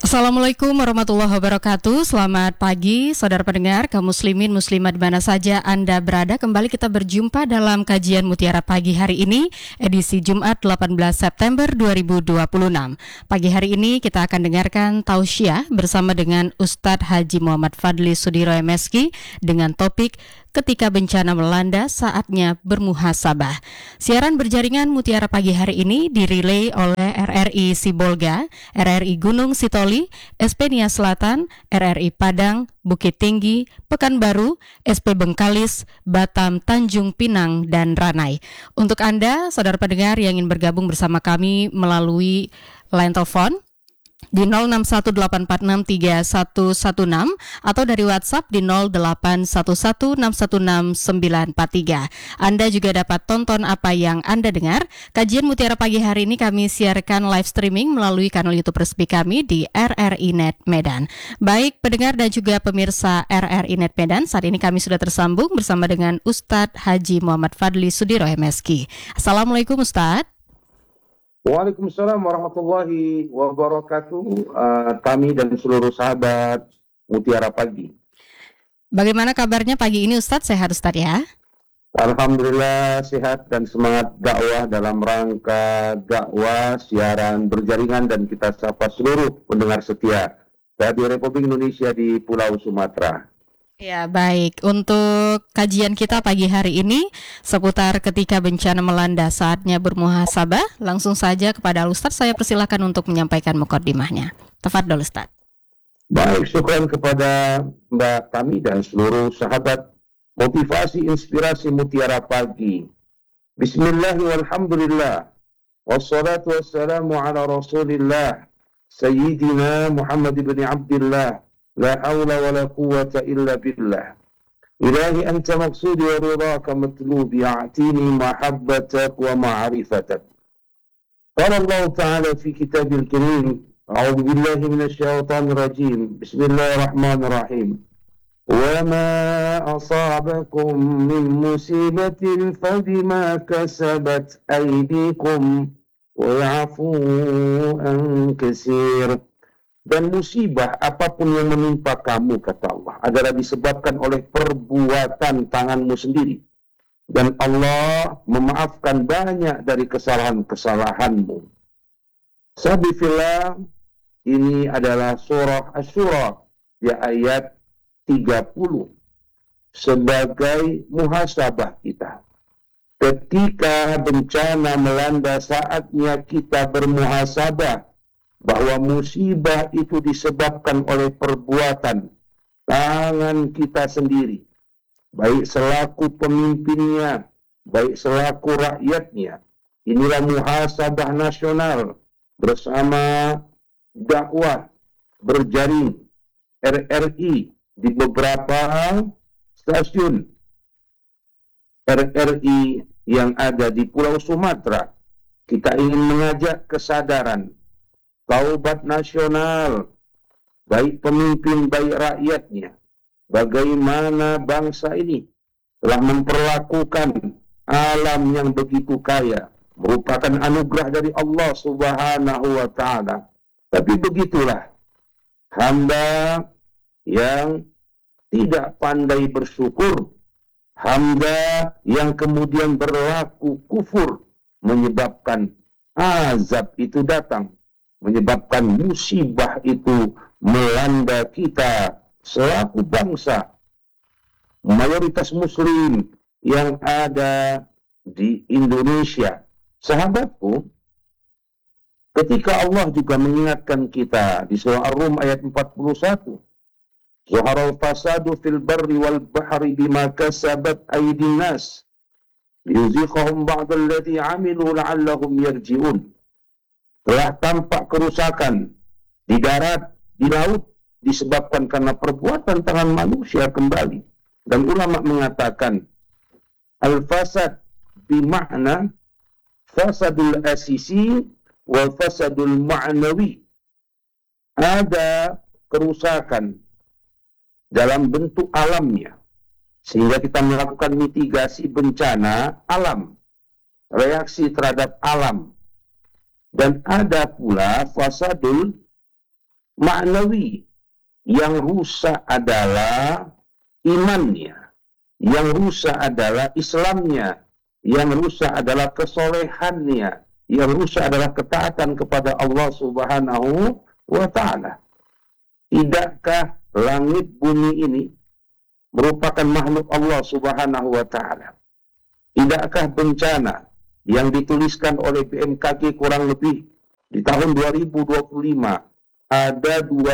Assalamualaikum warahmatullahi wabarakatuh. Selamat pagi saudara pendengar, kaum muslimin muslimat di mana saja Anda berada. Kembali kita berjumpa dalam kajian Mutiara Pagi hari ini, edisi Jumat 18 September 2026. Pagi hari ini kita akan dengarkan tausiah bersama dengan Ustadz Haji Muhammad Fadli Sudiro MSki dengan topik Ketika Bencana Melanda, Saatnya Bermuhasabah. Siaran berjaringan Mutiara Pagi hari ini dirilai oleh RRI Sibolga, RRI Gunung Sitoli, SP Nia Selatan, RRI Padang, Bukit Tinggi, Pekanbaru, SP Bengkalis, Batam, Tanjung Pinang, dan Ranai. Untuk Anda, saudara pendengar yang ingin bergabung bersama kami melalui line telepon di 0618463116 atau dari WhatsApp di 0811616943. Anda juga dapat tonton apa yang Anda dengar. Kajian Mutiara Pagi hari ini kami siarkan live streaming melalui kanal YouTube resmi kami di RRI Net Medan. Baik pendengar dan juga pemirsa RRI Net Medan, saat ini kami sudah tersambung bersama dengan Ustadz Haji Muhammad Fadli Sudiro MSki. Assalamualaikum Ustadz. Waalaikumsalam warahmatullahi wabarakatuh. Kami dan seluruh sahabat Mutiara Pagi. Bagaimana kabarnya pagi ini Ustadz? Sehat Ustadz ya? Alhamdulillah sehat dan semangat dakwah dalam rangka dakwah siaran berjaringan, dan kita sapa seluruh pendengar setia Radio Republik Indonesia di Pulau Sumatera. Ya baik, untuk kajian kita pagi hari ini seputar ketika bencana melanda saatnya bermuhasabah, langsung saja kepada Ustadz saya persilakan untuk menyampaikan muqaddimahnya. Tafadhol Ustadz. Baik, syukran kepada Mbak kami dan seluruh sahabat motivasi inspirasi Mutiara Pagi. Bismillahirrahmanirrahim. Wassalatu wassalamu ala Rasulillah Sayyidina Muhammad ibn Abdullah. La hawla wa la quwwata illa billah. Ilahi anta maqsudi wa ridaka matlubi, a'tini mahabbatak wa ma'rifatak. Qala Allah Ta'ala fi kitabil karim, a'udhu billahi minash shaitanir rajim. Bismillahirrahmanirrahim. Wa ma asabakum min musibatin fabima kasabat aydikum wa ya'fu an katsir. Dan musibah apapun yang menimpa kamu, kata Allah, adalah disebabkan oleh perbuatan tanganmu sendiri. Dan Allah memaafkan banyak dari kesalahan-kesalahanmu. Sabifillah, ini adalah surah Asy-Syura di ayat 30 sebagai muhasabah kita. Ketika bencana melanda, saatnya kita bermuhasabah bahwa musibah itu disebabkan oleh perbuatan tangan kita sendiri, baik selaku pemimpinnya, baik selaku rakyatnya. Inilah muhasabah nasional bersama dakwah berjaring RRI di beberapa stasiun RRI yang ada di Pulau Sumatera. Kita ingin mengajak kesadaran taubat nasional, baik pemimpin, baik rakyatnya. Bagaimana bangsa ini telah memperlakukan alam yang begitu kaya, merupakan anugerah dari Allah Subhanahu wa Ta'ala. Tapi begitulah hamba yang tidak pandai bersyukur, hamba yang kemudian berlaku kufur, menyebabkan azab itu datang, menyebabkan musibah itu melanda kita selaku bangsa mayoritas muslim yang ada di Indonesia. Sahabatku, ketika Allah juga mengingatkan kita di surah Ar-Rum ayat 41, Zuharal fasadu fil barri wal bahri bima kasabat aydin nas liyuziqahum ba'dal ladzi 'amilu la'allahum yarji'un. Telah tampak kerusakan di darat, di laut, disebabkan karena perbuatan tangan manusia kembali. Dan ulama mengatakan, al-fasad bimakna fasadul asisi wal fasadul ma'nawi. Ada kerusakan dalam bentuk alamnya, sehingga kita melakukan mitigasi bencana alam, reaksi terhadap alam. Dan ada pula fasadul maknawi. Yang rusak adalah imannya, yang rusak adalah Islamnya, yang rusak adalah kesolehannya, yang rusak adalah ketaatan kepada Allah Subhanahu wa Ta'ala. Tidakkah langit bumi ini merupakan makhluk Allah Subhanahu wa Ta'ala? Tidakkah bencana yang dituliskan oleh BMKG kurang lebih di tahun 2025 ada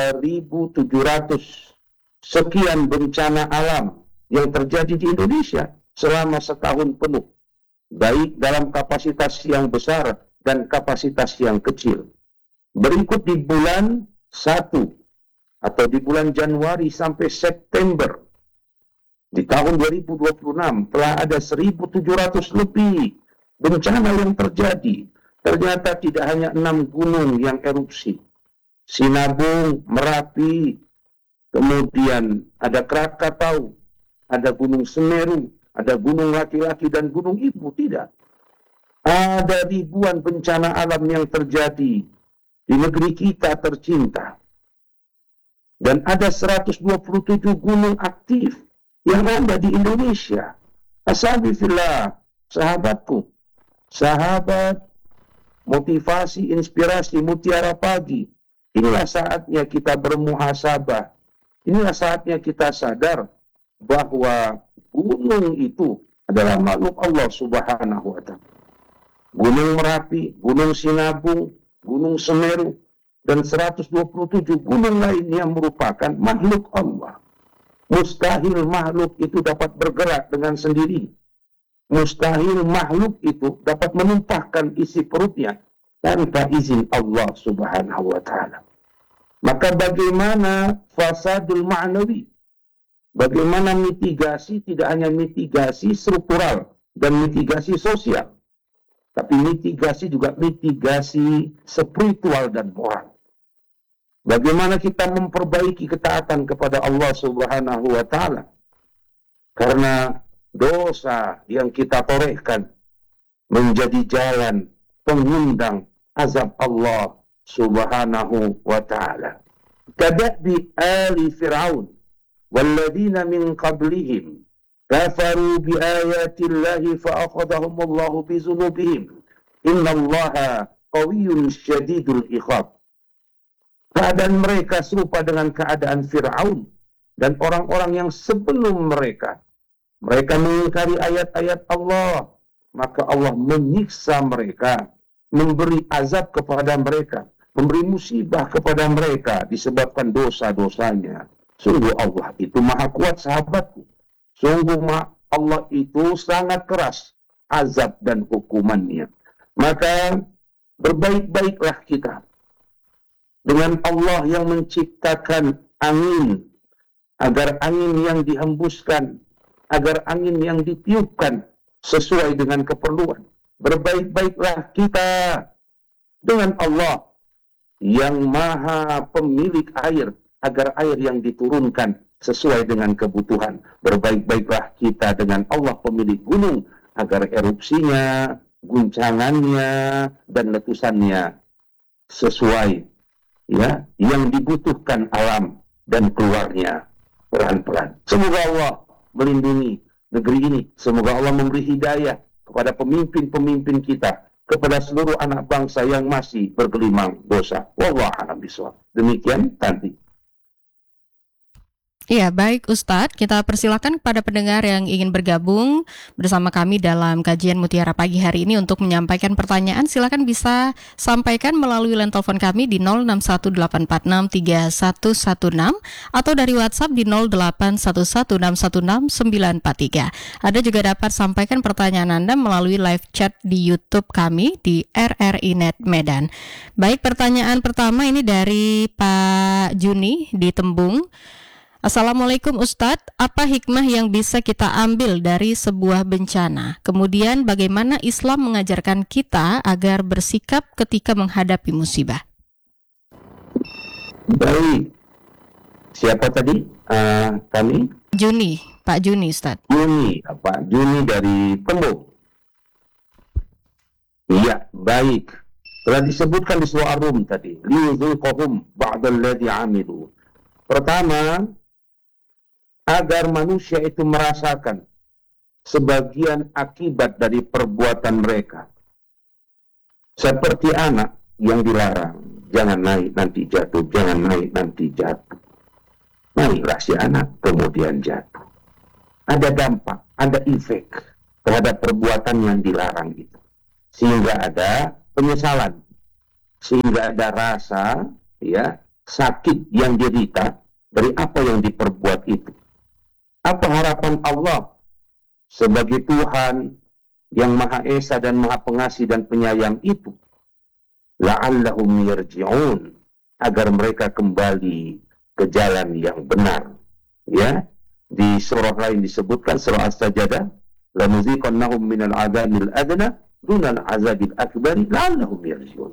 2.700 sekian bencana alam yang terjadi di Indonesia selama setahun penuh, baik dalam kapasitas yang besar dan kapasitas yang kecil. Berikut di bulan 1 atau di bulan Januari sampai September di tahun 2026 telah ada 1.700 lebih bencana yang terjadi. Ternyata tidak hanya 6 gunung yang erupsi. Sinabung, Merapi, kemudian ada Krakatau, ada Gunung Semeru, ada Gunung Laki-Laki dan Gunung Ibu. Tidak. Ada ribuan bencana alam yang terjadi di negeri kita tercinta. Dan ada 127 gunung aktif yang ada di Indonesia. Ashabifillah, sahabatku, sahabat motivasi, inspirasi, mutiara pagi. Inilah saatnya kita bermuhasabah. Inilah saatnya kita sadar bahwa gunung itu adalah makhluk Allah Subhanahu wa Ta'ala. Gunung Merapi, Gunung Sinabung, Gunung Semeru, dan 127 gunung lain yang merupakan makhluk Allah. Mustahil makhluk itu dapat bergerak dengan sendiri. Mustahil makhluk itu dapat menumpahkan isi perutnya tanpa izin Allah Subhanahu wa Ta'ala. Maka bagaimana fasadul ma'nawi? Bagaimana mitigasi, tidak hanya mitigasi struktural dan mitigasi sosial, tapi mitigasi juga mitigasi spiritual dan moral. Bagaimana kita memperbaiki ketaatan kepada Allah Subhanahu wa Ta'ala? Karena dosa yang kita torehkan menjadi jalan pengundang azab Allah Subhanahu wa Ta'ala. Kada'bi ali Fir'aun walladzina min qablihim kafaru bi ayatillahi fa'akhadahum Allahu bi dzunubihim innallaha qawiyyun syadidul iqab. Keadaan mereka serupa dengan keadaan Fir'aun dan orang-orang yang sebelum mereka. Mereka mengingkari ayat-ayat Allah, maka Allah menyiksa mereka, memberi azab kepada mereka, memberi musibah kepada mereka disebabkan dosa-dosanya. Sungguh Allah itu maha kuat, sahabatku. Sungguh Allah itu sangat keras azab dan hukumannya. Maka berbaik-baiklah kita dengan Allah yang menciptakan angin, agar angin yang dihembuskan, agar angin yang ditiupkan sesuai dengan keperluan. Berbaik-baiklah kita dengan Allah yang maha pemilik air, agar air yang diturunkan sesuai dengan kebutuhan. Berbaik-baiklah kita dengan Allah pemilik gunung, agar erupsinya, guncangannya, dan letusannya sesuai ya yang dibutuhkan alam dan keluarnya pelan-pelan. Semoga Allah melindungi negeri ini. Semoga Allah memberi hidayah kepada pemimpin-pemimpin kita, kepada seluruh anak bangsa yang masih bergelimang dosa. Wallahu a'lam bishawab. Demikian Tanti. Iya, baik Ustadz, kita persilakan kepada pendengar yang ingin bergabung bersama kami dalam kajian Mutiara Pagi hari ini untuk menyampaikan pertanyaan. Silakan bisa sampaikan melalui line telepon kami di 0618463116 atau dari WhatsApp di 0811616943. Ada juga dapat sampaikan pertanyaan Anda melalui live chat di YouTube kami di RRI Net Medan. Baik, pertanyaan pertama ini dari Pak Juni di Tembung. Assalamualaikum Ustadz, apa hikmah yang bisa kita ambil dari sebuah bencana? Kemudian bagaimana Islam mengajarkan kita agar bersikap ketika menghadapi musibah? Baik, siapa tadi? Kami? Juni, Pak Juni Ustadz. Juni, Pak Juni dari Tembung. Iya, baik. Telah disebutkan di surah Ar-Rum tadi, liyudhiqahum ba'dalladzi 'amilu. Pertama, agar manusia itu merasakan sebagian akibat dari perbuatan mereka. Seperti anak yang dilarang, jangan naik nanti jatuh, jangan naik nanti jatuh. Naiklah si anak, kemudian jatuh. Ada dampak, ada efek terhadap perbuatan yang dilarang itu. Sehingga ada penyesalan, sehingga ada rasa ya sakit yang derita dari apa yang diperbuat itu. Apa harapan Allah sebagai Tuhan yang Maha Esa dan Maha Pengasih dan Penyayang itu? La'allahum yarji'un, agar mereka kembali ke jalan yang benar. Ya, di surah lain disebutkan, surah As-Sajdah, lanuziqannahum minal 'adzabil adna dunal 'adzabil akbari la'allahum yarji'un.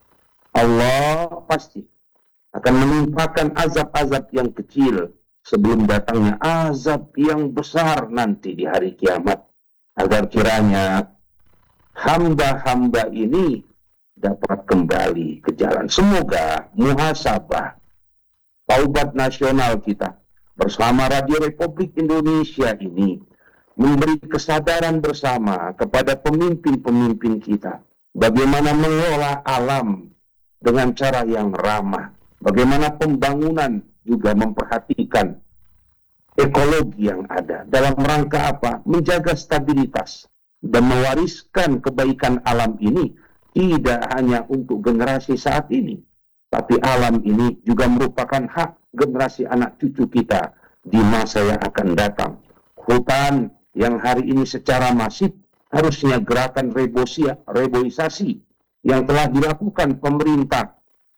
Allah pasti akan menimpakan azab-azab yang kecil sebelum datangnya azab yang besar nanti di hari kiamat, agar kiranya hamba-hamba ini dapat kembali ke jalan. Semoga muhasabah taubat nasional kita bersama Radio Republik Indonesia ini memberi kesadaran bersama kepada pemimpin-pemimpin kita bagaimana mengelola alam dengan cara yang ramah, bagaimana pembangunan juga memperhatikan ekologi yang ada dalam rangka apa? Menjaga stabilitas dan mewariskan kebaikan alam ini tidak hanya untuk generasi saat ini, tapi alam ini juga merupakan hak generasi anak cucu kita di masa yang akan datang. Hutan yang hari ini secara masif harusnya gerakan reboisasi yang telah dilakukan pemerintah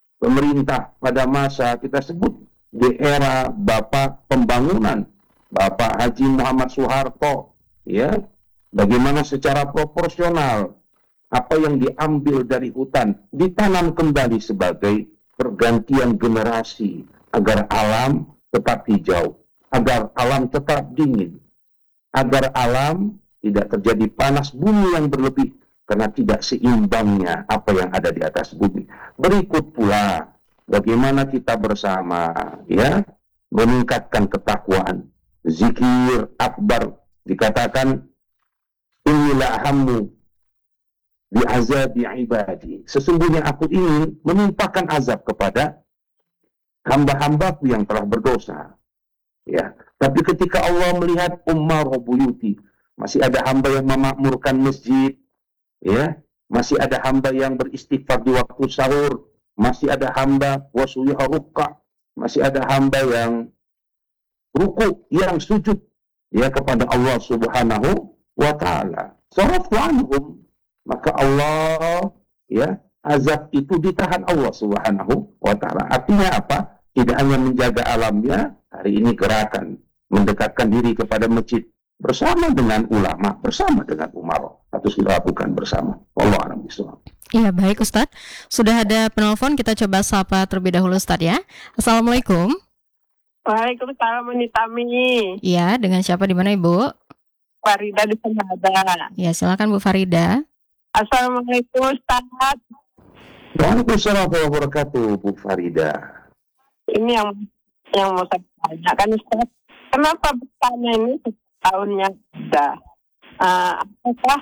pada masa kita sebut di era Bapak Pembangunan, Bapak Haji Muhammad Soeharto, ya, bagaimana secara proporsional apa yang diambil dari hutan ditanam kembali sebagai pergantian generasi agar alam tetap hijau, agar alam tetap dingin, agar alam tidak terjadi panas bumi yang berlebih karena tidak seimbangnya apa yang ada di atas bumi. Berikut pula bagaimana kita bersama ya meningkatkan ketakwaan, zikir akbar. Dikatakan inilah hammu bi azabi ibadi, sesungguhnya aku ingin menimpakan azab kepada hamba-hambaku yang telah berdosa. Ya, tapi ketika Allah melihat ummaru buyuti, masih ada hamba yang memakmurkan masjid, ya, masih ada hamba yang beristighfar di waktu sahur, masih ada hamba wasuyha rukka, masih ada hamba yang ruku, yang sujud ya kepada Allah Subhanahu wa taala. Sarafu anhum, maka Allah ya azab itu ditahan Allah Subhanahu wa taala. Artinya apa? Tidak hanya menjaga alamnya, hari ini gerakan mendekatkan diri kepada masjid bersama dengan ulama, bersama dengan umara, harus dilakukan bersama. Wallahu a'lam bishawab. Iya, baik Ustadz. Sudah ada penelpon, kita coba sapa terlebih dahulu Ustadz ya. Assalamualaikum. Waalaikumsalam Tami. Iya, dengan siapa di mana Ibu? Farida di Senada. Ya, silakan Bu Farida. Assalamualaikum Ustaz. Waalaikumsalam warahmatullahi wabarakatuh, Bu Farida. Ini yang mau saya tanyakan Ustaz. Kenapa bertanya ini tahunnya sudah? Apakah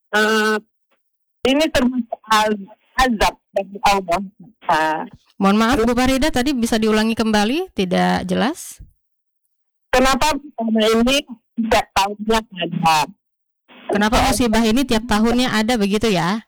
ini termasuk azab dari Allah? Mohon maaf Bu Farida, tadi bisa diulangi kembali, tidak jelas. Kenapa bertanya ini setiap tahunnya ada? Kenapa musibah ini tiap tahunnya ada begitu ya?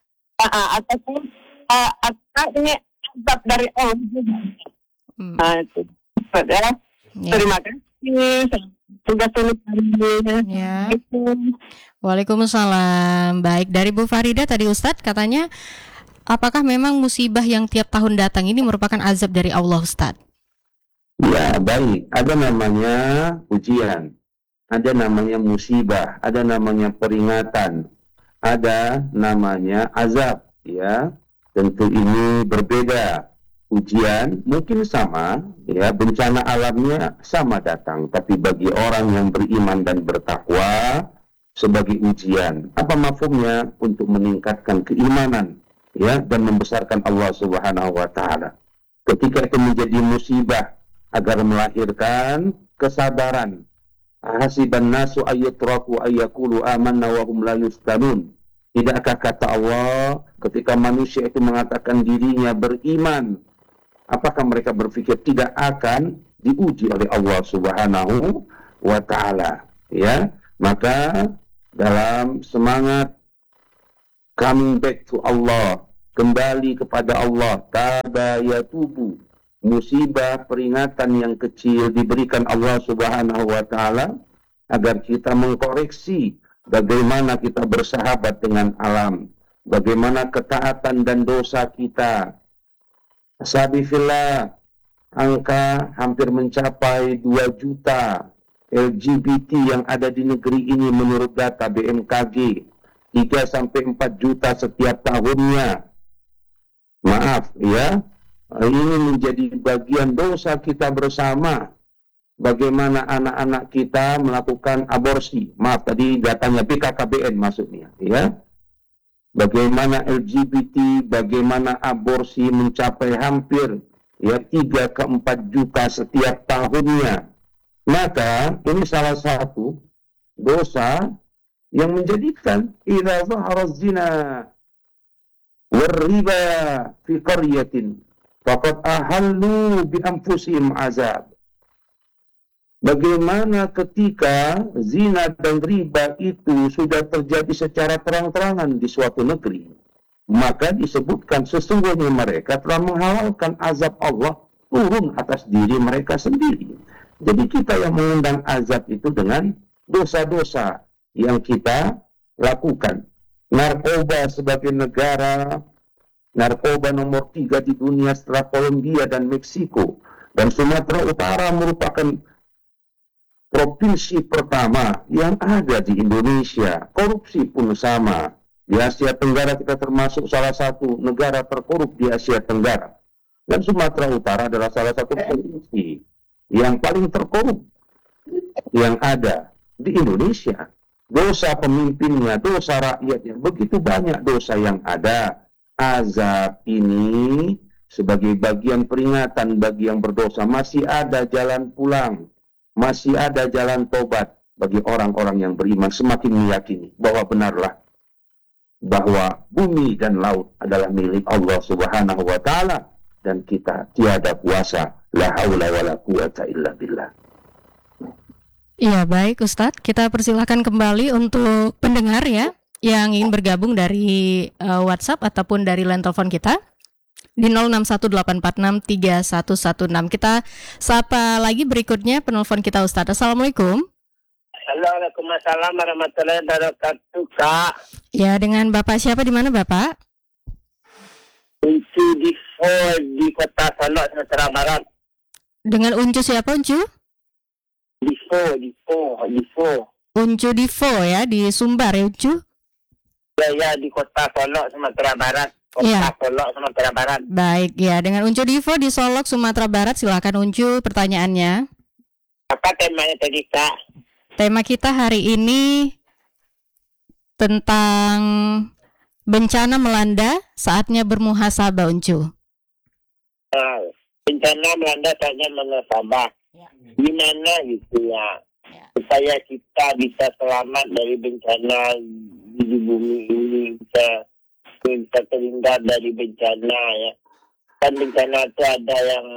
Apakah ini azab dari Allah juga? Itu. Ya. Terima kasih. Tugas ini. Ya. Waalaikumsalam. Baik, dari Bu Farida tadi Ustadz katanya, apakah memang musibah yang tiap tahun datang ini merupakan azab dari Allah Ustadz? Ya, baik. Ada namanya ujian, ada namanya musibah, ada namanya peringatan, ada namanya azab, ya. Tentu ini berbeda. Ujian mungkin sama, ya, bencana alamnya sama datang, tapi bagi orang yang beriman dan bertakwa sebagai ujian. Apa mafhumnya? Untuk meningkatkan keimanan, ya, dan membesarkan Allah Subhanahu wa taala. Ketika itu menjadi musibah, agar melahirkan kesabaran. Hasiban nasu ayyutraku ayyakulu amanna wa hum la yuftanun. Tidakkah kata Allah ketika manusia itu mengatakan dirinya beriman, apakah mereka berpikir tidak akan diuji oleh Allah Subhanahu wa taala? Ya, maka dalam semangat coming back to Allah, kembali kepada Allah, tabayatubu, musibah peringatan yang kecil diberikan Allah Subhanahu wa taala agar kita mengkoreksi bagaimana kita bersahabat dengan alam, bagaimana ketaatan dan dosa kita. Sabifillah, angka hampir mencapai 2 juta LGBT yang ada di negeri ini menurut data BMKG, 3-4 juta setiap tahunnya. Maaf ya, ini menjadi bagian dosa kita bersama. Bagaimana anak-anak kita melakukan aborsi. Maaf, tadi datanya BKKBN maksudnya, ya. Bagaimana LGBT, bagaimana aborsi mencapai hampir ya 3-4 juta setiap tahunnya. Maka ini salah satu dosa yang menjadikan idza zahara zina war-riba fi qaryatin faqad ahallu bi anfusihim azab. Bagaimana ketika zina dan riba itu sudah terjadi secara terang-terangan di suatu negeri, maka disebutkan sesungguhnya mereka telah menghalalkan azab Allah turun atas diri mereka sendiri. Jadi kita yang mengundang azab itu dengan dosa-dosa yang kita lakukan. Narkoba sebagai negara, narkoba nomor 3 di dunia setelah Kolombia dan Meksiko, dan Sumatera Utara merupakan provinsi pertama yang ada di Indonesia. Korupsi pun sama. Di Asia Tenggara kita termasuk salah satu negara terkorup di Asia Tenggara. Dan Sumatera Utara adalah salah satu provinsi yang paling terkorup yang ada di Indonesia. Dosa pemimpinnya, dosa rakyatnya, begitu banyak dosa yang ada. Azab ini sebagai bagian peringatan bagi yang berdosa. Masih ada jalan pulang, masih ada jalan tobat bagi orang-orang yang beriman, semakin meyakini bahwa benarlah bahwa bumi dan laut adalah milik Allah Subhanahu wa taala dan kita tiada kuasa, la haula wala quwata illa billah. Iya, baik Ustadz, kita persilahkan kembali untuk pendengar ya yang ingin bergabung dari WhatsApp ataupun dari line telepon kita di 0618463116. Kita sapa lagi berikutnya penelpon kita Ustadz. Assalamualaikum. Waalaikumsalam warahmatullahi wabarakatuh, Kak. Ya, dengan Bapak siapa, di mana Bapak? Uncu di Kota Solok, Sumatera Barat. Dengan Uncu siapa, Uncu? Divo. Uncu Divo ya, di Sumbar ya, Uncu? Ya, di Kota Solok, Sumatera Barat. Solok, Sumatera Barat. Baik, ya, dengan Uncu Divo di Solok, Sumatera Barat. Silakan Uncu pertanyaannya. Apa temanya tadi, Kak? Tema kita hari ini tentang bencana melanda, saatnya bermuhasabah, Uncu. Bencana melanda saatnya bermuhasabah. Gimana gitu ya, supaya kita bisa selamat dari bencana di bumi ini, bisa terhindar dari bencana ya. Kan bencana itu ada yang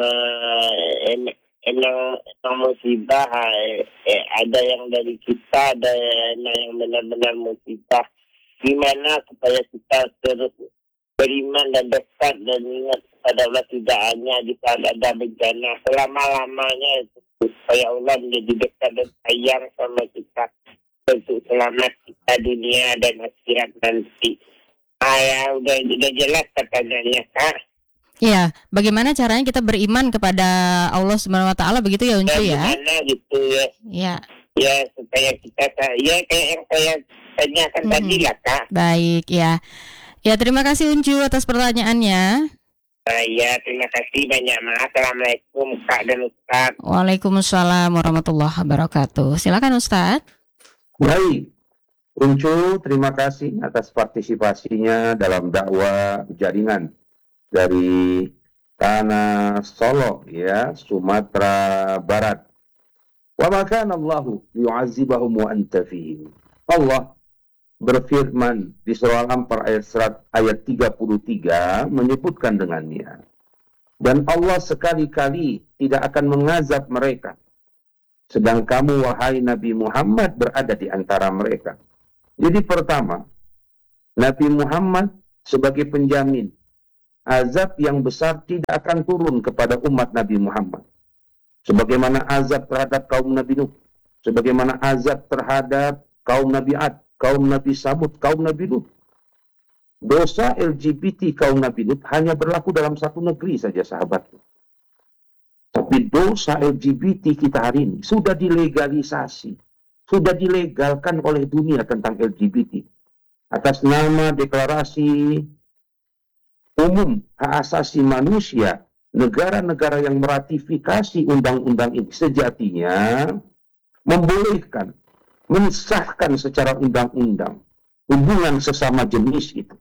emang musibah, ada yang dari kita, ada yang benar-benar musibah. Gimana supaya kita terus beriman dan dekat dan ingat pada Allah, tidak hanya di saat ada bencana, selama-lamanya supaya Allah menjadi dekat dan sayang sama kita untuk selamat kita dunia dan akhirat nanti. Ya, udah jelas katanya, Kak. Iya, bagaimana caranya kita beriman kepada Allah Subhanahu wa taala, begitu ya Uncu ya? Gimana gitu ya. Iya. Ya, supaya kita ya kayak yang saya tanyakan tadi lah, Kak. Baik, ya. Ya, terima kasih Uncu atas pertanyaannya. Ya, terima kasih banyak. Assalamualaikum, Kak dan Ustaz. Waalaikumsalam warahmatullahi wabarakatuh. Silakan Ustaz. Baik, Uncu, terima kasih atas partisipasinya dalam dakwah jaringan dari tanah Solo, ya, Sumatera Barat. Wa ma kana Allahu yu'adzibahum wa anta fihim. Allah berfirman di surah Al-Anfal ayat 33 menyebutkan dengannya. Dan Allah sekali-kali tidak akan mengazab mereka, sedang kamu, wahai Nabi Muhammad, berada di antara mereka. Jadi pertama, Nabi Muhammad sebagai penjamin azab yang besar tidak akan turun kepada umat Nabi Muhammad. Sebagaimana azab terhadap kaum Nabi Nuh, sebagaimana azab terhadap kaum Nabi Ad, kaum Nabi Samud, kaum Nabi Lut. Dosa LGBT kaum Nabi Lut hanya berlaku dalam satu negeri saja, sahabatku. Tapi dosa LGBT kita hari ini sudah dilegalisasi, sudah dilegalkan oleh dunia tentang LGBT. Atas nama deklarasi umum hak asasi manusia, negara-negara yang meratifikasi undang-undang ini sejatinya membolehkan, mensahkan secara undang-undang hubungan sesama jenis itu.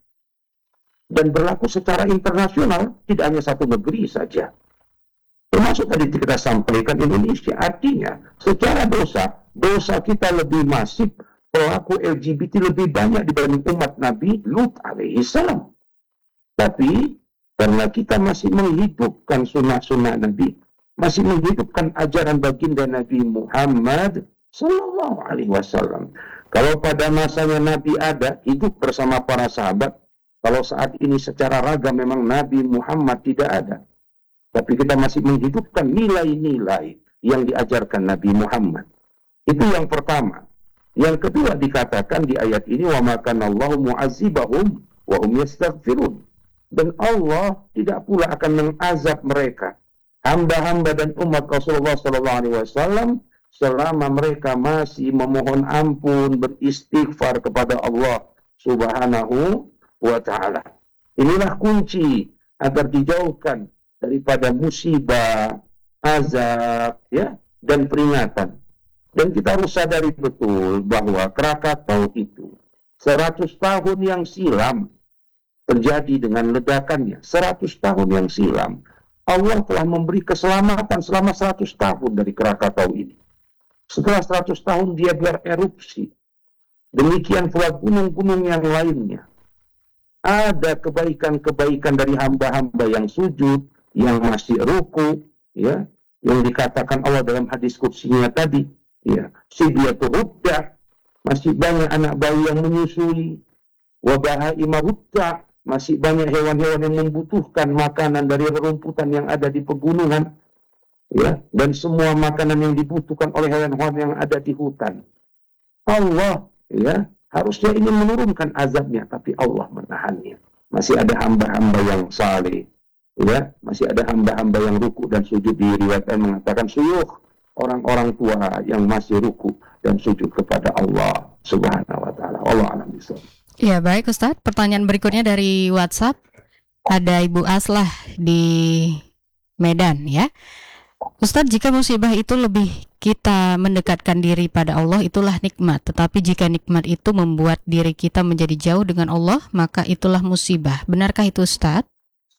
Dan berlaku secara internasional, tidak hanya satu negeri saja. Termasuk tadi kita sampaikan Indonesia. Artinya, secara dosa kita lebih masif, pelaku LGBT lebih banyak dibanding umat Nabi Lut alaihissalam. Tapi, karena kita masih menghidupkan sunnah-sunnah Nabi, masih menghidupkan ajaran baginda Nabi Muhammad Sallallahu Alaihi Wasallam. Kalau pada masanya Nabi ada, hidup bersama para sahabat. Kalau saat ini secara ragam memang Nabi Muhammad tidak ada. Tapi kita masih menghidupkan nilai-nilai yang diajarkan Nabi Muhammad. Itu yang pertama. Yang kedua dikatakan di ayat ini, wa ma kana Allahu mu'azzibahum wa hum yastaghfirun. Dan Allah tidak pula akan mengazab mereka, hamba-hamba dan umat Rasulullah sallallahu alaihi wasallam, selama mereka masih memohon ampun, beristighfar kepada Allah Subhanahu wa ta'ala. Inilah kunci agar dijauhkan daripada musibah, azab, ya, dan peringatan. Dan kita harus sadari betul bahwa Krakatau itu 100 tahun yang silam terjadi dengan ledakannya. 100 tahun yang silam Allah telah memberi keselamatan selama 100 tahun dari Krakatau ini. Setelah 100 tahun dia bererupsi. Demikian pula gunung-gunung yang lainnya. Ada kebaikan-kebaikan dari hamba-hamba yang sujud, yang masih ruku, ya, yang dikatakan Allah dalam hadis qudsinya tadi, ya, sibyatu rudda, masih banyak anak bayi yang menyusui, wa bahaima rudda, masih banyak hewan-hewan yang membutuhkan makanan dari rerumputan yang ada di pegunungan, ya, dan semua makanan yang dibutuhkan oleh hewan-hewan yang ada di hutan. Allah, ya, harusnya ingin menurunkan azabnya, tapi Allah menahannya. Masih ada hamba-hamba yang saleh, ya, masih ada hamba-hamba yang ruku dan sujud. Di riwayat mengatakan suyukh, orang-orang tua yang masih ruku dan sujud kepada Allah Subhanahu wa taala. Allah a'lam bishawab. Ya, baik Ustadz. Pertanyaan berikutnya dari WhatsApp. Ada Ibu Aslah di Medan, ya. Ustadz, jika musibah itu lebih kita mendekatkan diri pada Allah, itulah nikmat. Tetapi jika nikmat itu membuat diri kita menjadi jauh dengan Allah, maka itulah musibah. Benarkah itu, Ustadz?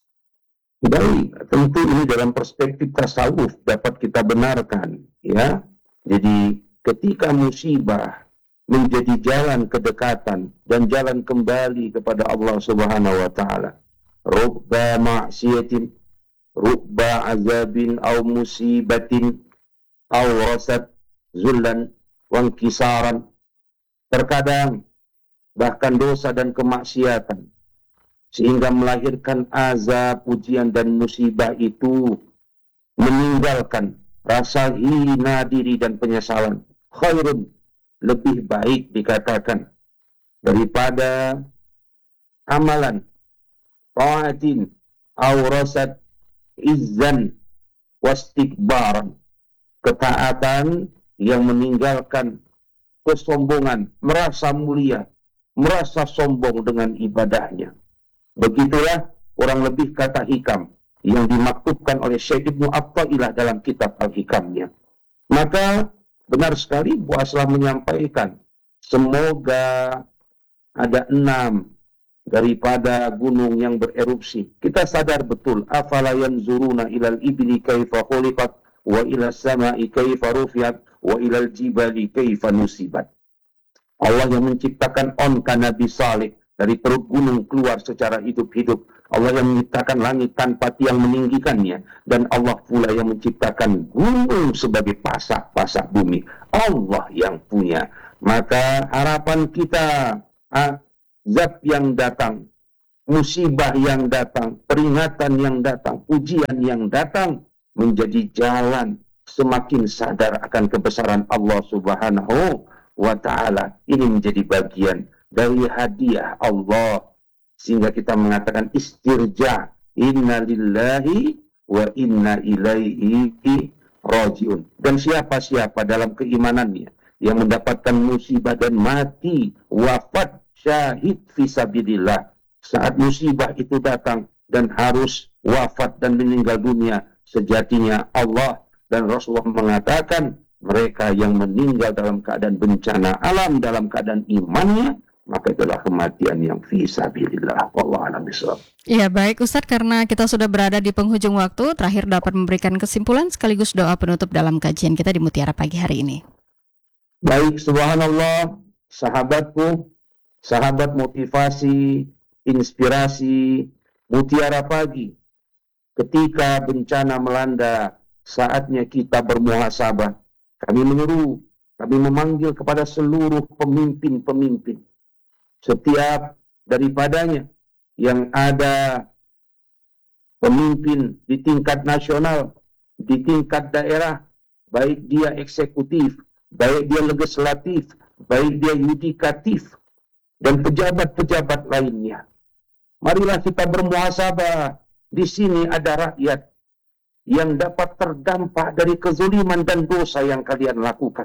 Baik, tentu ini dalam perspektif tasawuf dapat kita benarkan, ya. Jadi ketika musibah menjadi jalan kedekatan dan jalan kembali kepada Allah Subhanahu wa taala, rubba ma'siyatin, rubba azabin aw musibatin aw rasad zullan wa inkisaran. Terkadang bahkan dosa dan kemaksiatan sehingga melahirkan azab, ujian dan musibah itu meninggalkan rasa hina diri dan penyesalan. Khairun, lebih baik dikatakan daripada amalan ta'atin aw rasad izzan wastikbaran, ketaatan yang meninggalkan kesombongan, merasa mulia, merasa sombong dengan ibadahnya. Begitulah kurang lebih kata hikam yang dimaktubkan oleh Syekh Ibnu Atta'ilah dalam kitab Al-Hikamnya. Maka benar sekali Bu Aslah menyampaikan Semoga ada 6 daripada gunung yang bererupsi. Kita sadar betul, afala yanzuruna ilal ibli kaifa khuliqat wa ila samai kaifa rufiat wa ilal jibali kaifa nusibat. Allah yang menciptakan onka Nabi Saleh dari perut gunung keluar secara hidup-hidup. Allah yang menciptakan langit tanpa tiang meninggikannya. Dan Allah pula yang menciptakan gunung sebagai pasak-pasak bumi. Allah yang punya. Maka harapan kita, zat yang datang, musibah yang datang, peringatan yang datang, ujian yang datang, menjadi jalan semakin sadar akan kebesaran Allah Subhanahu wa ta'ala. Ini menjadi bagian dari hadiah Allah, sehingga kita mengatakan istirja, inna lillahi wa inna ilaihi rajiun. Dan siapa-siapa dalam keimanannya yang mendapatkan musibah dan mati, wafat, syahid fisabilillah, saat musibah itu datang dan harus wafat dan meninggal dunia, sejatinya Allah dan Rasulullah mengatakan mereka yang meninggal dalam keadaan bencana alam, dalam keadaan imannya, maka itulah kematian yang fisabilillah. Wallahu a'lam bishawab. Ya baik Ustadz, karena kita sudah berada di penghujung waktu, terakhir dapat memberikan kesimpulan sekaligus doa penutup dalam kajian kita di Mutiara Pagi hari ini. Baik, subhanallah, sahabatku, sahabat motivasi, inspirasi, Mutiara Pagi. Ketika bencana melanda, saatnya kita bermuhasabah. Kami menyeru, kami memanggil kepada seluruh pemimpin-pemimpin. Setiap daripadanya yang ada pemimpin di tingkat nasional, di tingkat daerah, baik dia eksekutif, baik dia legislatif, baik dia yudikatif, dan pejabat-pejabat lainnya. Marilah kita bermuhasabah. Di sini ada rakyat yang dapat terdampak dari kezaliman dan dosa yang kalian lakukan.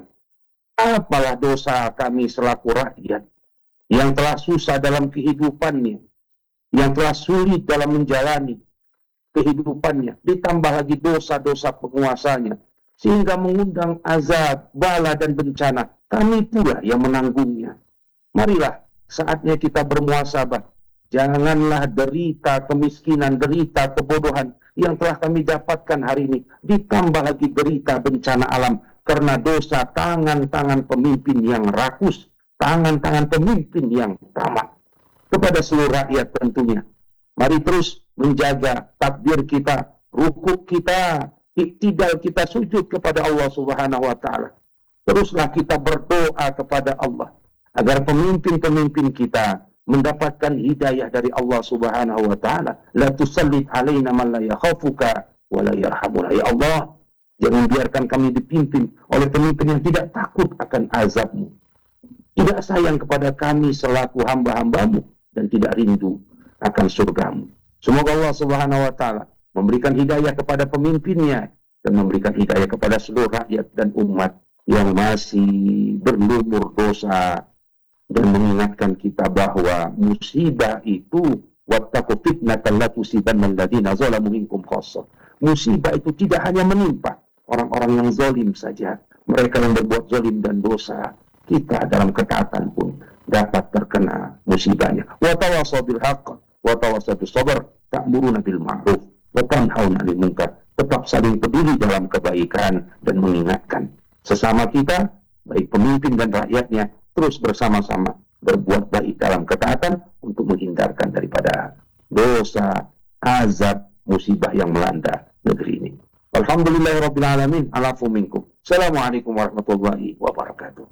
Apalah dosa kami selaku rakyat yang telah susah dalam kehidupannya, yang telah sulit dalam menjalani kehidupannya, ditambah lagi dosa-dosa penguasanya, sehingga mengundang azab, bala dan bencana. Kami pula yang menanggungnya. Marilah saatnya kita bermuhasabah. Janganlah derita kemiskinan, derita kebodohan yang telah kami dapatkan hari ini, ditambah lagi derita bencana alam karena dosa tangan-tangan pemimpin yang rakus, tangan-tangan pemimpin yang tamak. Kepada seluruh rakyat tentunya, mari terus menjaga takbir kita, rukuk kita, iktidal kita, sujud kepada Allah Subhanahu wa ta'ala. Teruslah kita berdoa kepada Allah agar pemimpin-pemimpin kita mendapatkan hidayah dari Allah Subhanahu wa ta'ala. La tusallit alaina man la yakhafuka wa la yarhamuna. Ya Allah, jangan biarkan kami dipimpin oleh pemimpin yang tidak takut akan azab-Mu, tidak sayang kepada kami selaku hamba-hamba-Mu, dan tidak rindu akan surga-Mu. Semoga Allah Subhanahu wa ta'ala memberikan hidayah kepada pemimpinnya dan memberikan hidayah kepada seluruh rakyat dan umat yang masih berlumur dosa, dan mengingatkan kita bahwa musibah itu wattaqu fitnatan la tusibanna alladziina zalamu minkum khassah. Musibah itu tidak hanya menimpa orang-orang yang zalim saja, mereka yang berbuat zalim dan dosa. Kita dalam ketaatan pun dapat terkena musibahnya. Wa tawassaw bil haqq wa tawassaw bis sabr, ta'muruna bil ma'ruf wa tanhauna 'anil munkar. Tetap saling peduli dalam kebaikan dan mengingatkan sesama kita, baik pemimpin dan rakyatnya, terus bersama-sama berbuat baik dalam ketaatan untuk menghindarkan daripada dosa, azab, musibah yang melanda negeri ini. Alhamdulillahirabbil alamin, alafu minkum. Assalamualaikum warahmatullahi wabarakatuh.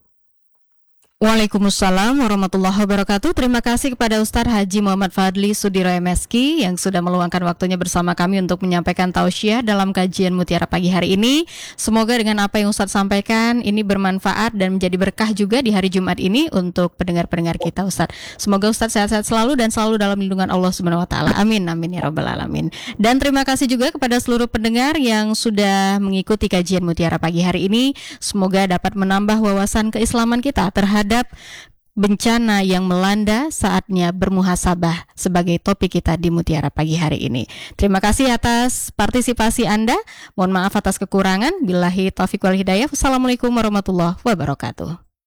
Waalaikumsalam warahmatullahi wabarakatuh. Terima kasih kepada Ustadz Haji Muhammad Fadli Sudiro MSki yang sudah meluangkan waktunya bersama kami untuk menyampaikan tausiah dalam kajian Mutiara Pagi hari ini. Semoga dengan apa yang Ustadz sampaikan ini bermanfaat dan menjadi berkah juga di hari Jumat ini untuk pendengar-pendengar kita, Ustadz. Semoga Ustadz sehat-sehat selalu dan selalu dalam lindungan Allah Subhanahu wa taala. Amin amin ya rabbal alamin. Dan terima kasih juga kepada seluruh pendengar yang sudah mengikuti kajian Mutiara Pagi hari ini. Semoga dapat menambah wawasan keislaman kita terhadap bencana yang melanda, saatnya bermuhasabah sebagai topik kita di Mutiara Pagi hari ini. Terima kasih atas partisipasi Anda. Mohon maaf atas kekurangan. Billahi taufiq wal hidayah. Wassalamualaikum warahmatullahi wabarakatuh.